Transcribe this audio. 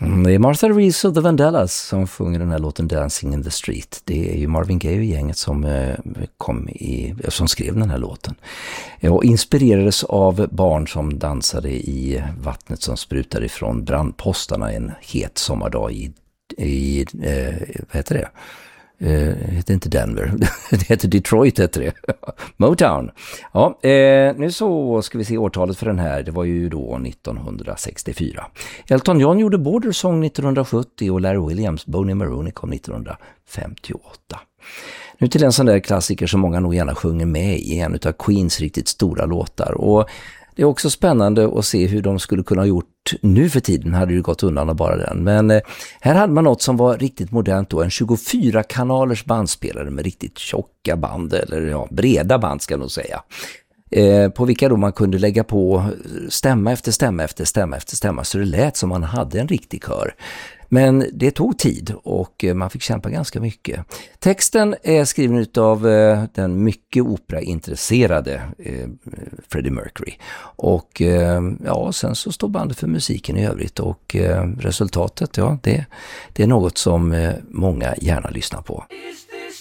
Det är Martha Reeves och The Vandellas som sjunger den här låten Dancing in the Street. Det är ju Marvin Gaye och gänget som skrev den här låten. Och inspirerades av barn som dansade i vattnet som sprutade ifrån brandpostarna en het sommardag i vad heter det? Det heter inte Denver, det heter Detroit heter det. Motown. Ja, nu så ska vi se årtalet för den här. Det var ju då 1964. Elton John gjorde Border Song 1970 och Larry Williams Boney Maroney kom 1958. Nu till en sån där klassiker som många nog gärna sjunger med i, en av Queens riktigt stora låtar. Och det är också spännande att se hur de skulle kunna ha gjort nu för tiden, hade det gått undan och bara den. Men här hade man något som var riktigt modernt då, en 24-kanalers bandspelare med riktigt tjocka band, eller breda band ska jag nog säga. På vilka då man kunde lägga på stämma efter stämma efter stämma efter stämma, så det lät som man hade en riktig kör. Men det tog tid och man fick kämpa ganska mycket. Texten är skriven av den mycket operaintresserade Freddie Mercury. Och sen så står bandet för musiken i övrigt. Och resultatet, det är något som många gärna lyssnar på. Is this